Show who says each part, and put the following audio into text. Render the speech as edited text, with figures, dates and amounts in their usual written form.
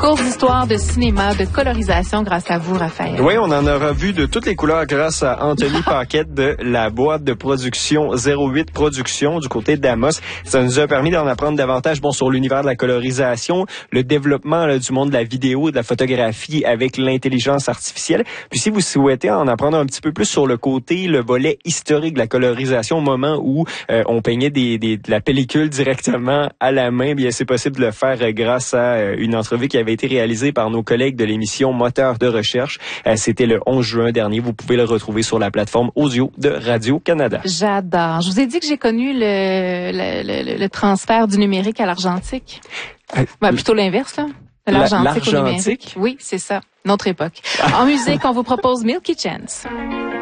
Speaker 1: Cours d'histoire, de cinéma, de colorisation grâce à vous, Raphaël.
Speaker 2: Oui, on en aura vu de toutes les couleurs grâce à Anthony Paquette de la boîte de production 08 Productions du côté d'Amos. Ça nous a permis d'en apprendre davantage sur l'univers de la colorisation, le développement du monde de la vidéo et de la photographie avec l'intelligence artificielle. Puis si vous souhaitez en apprendre un petit peu plus sur le côté, le volet historique de la colorisation au moment où on peignait de la pellicule directement à la main, bien c'est possible de le faire grâce à une entrevue qui avait été réalisée par nos collègues de l'émission Moteur de recherche. C'était le 11 juin dernier. Vous pouvez le retrouver sur la plateforme audio de Radio-Canada.
Speaker 1: J'adore. Je vous ai dit que j'ai connu le transfert du numérique à l'argentique. Plutôt l'inverse, là. De l'argentique au numérique. Oui, c'est ça. Notre époque. En musique, on vous propose Milky Chance.